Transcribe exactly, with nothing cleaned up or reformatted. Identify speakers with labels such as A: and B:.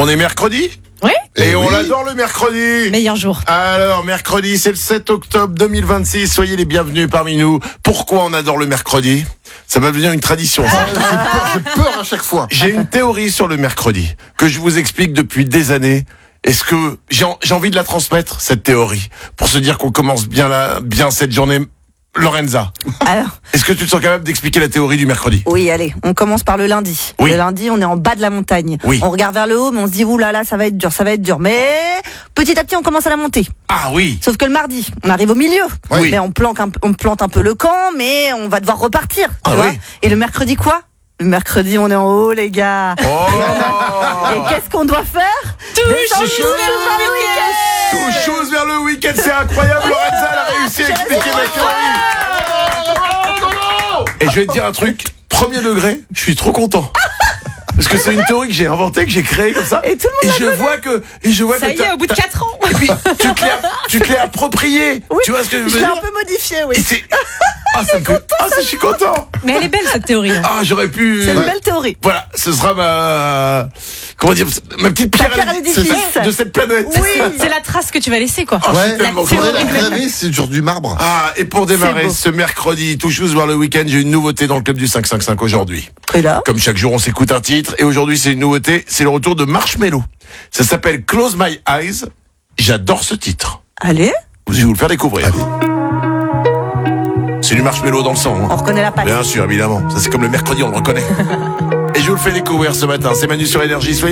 A: On est mercredi ?
B: Oui.
A: Et,
C: Et
A: on
C: oui.
A: adore le mercredi.
B: Meilleur jour.
A: Alors, mercredi, c'est le sept octobre deux mille vingt-six. Soyez les bienvenus parmi nous. Pourquoi on adore le mercredi ? Ça va devenir une tradition. ça.
C: J'ai peur, j'ai peur à chaque fois.
A: J'ai une théorie sur le mercredi que je vous explique depuis des années. Est-ce que j'ai en- j'ai envie de la transmettre, cette théorie, pour se dire qu'on commence bien la, bien cette journée. Lorenza,
D: Alors,
A: est-ce que tu te sens capable d'expliquer la théorie du mercredi ?
D: oui, allez, on commence par le lundi.
A: Oui.
D: Le lundi, on est en bas de la montagne.
A: Oui.
D: On regarde vers le haut, mais on se dit, ouh là là, ça va être dur, ça va être dur. Mais petit à petit, on commence à la monter.
A: Ah oui.
D: Sauf que le mardi, on arrive au milieu.
A: Oui.
D: Mais on plante, un, on plante un peu le camp, mais on va devoir repartir. tu
A: Ah
D: vois.
A: oui.
D: Et le mercredi, quoi ? Le mercredi, on est en haut, les gars.
A: Oh.
D: Et qu'est-ce qu'on doit faire ?
B: Touche
D: Descendre vers le week-end.
A: Tout chose vers le week-end, c'est incroyable. Lorenza, elle a réussi à expliquer ma théorie. Et je vais te dire un truc, premier degré, je suis trop content. Parce que c'est une théorie que j'ai inventée, que j'ai créée comme ça.
D: Et tout le monde
A: Et je vois que, et je vois
B: Ça
A: que
B: y est,
A: t'as-
B: au bout de quatre ans.
A: et puis, tu te l'es, tu te l'es approprié.
D: Oui,
A: Tu vois ce que je veux
D: Je l'ai
A: dire?
D: un peu modifié,
A: Et
D: oui.
A: c'est, ah, ça me fait, ah, ça, je suis content.
B: Mais elle est belle cette théorie. hein.
A: Ah, j'aurais pu,
D: C'est une belle théorie.
A: voilà, ce sera ma, comment dire, ma petite pierre,
D: pierre à l'édifice.
A: de cette planète.
D: Oui.
B: C'est la trace que tu vas laisser quoi.
A: Ah, je suis
C: Ouais,
A: tellement
C: faudrait
A: content.
C: la graver, c'est sur du marbre.
A: Ah, et pour démarrer
D: C'est beau.
A: ce mercredi, tout chose vers le week-end, j'ai une nouveauté dans le club du cinq cinq cinq aujourd'hui.
D: Et là ?
A: Comme chaque jour, on s'écoute un titre, et aujourd'hui, c'est une nouveauté, c'est le retour de Marshmello. Ça s'appelle Close My Eyes. J'adore ce titre.
D: Allez,
A: Je vais vous le faire découvrir. C'est du Marshmello dans le sang.
D: on
A: Hein.
D: reconnaît la patte.
A: Bien sûr, évidemment. Ça, c'est comme le mercredi, on le reconnaît. Et je vous le fais découvrir ce matin. C'est Manu sur Énergie. Soyez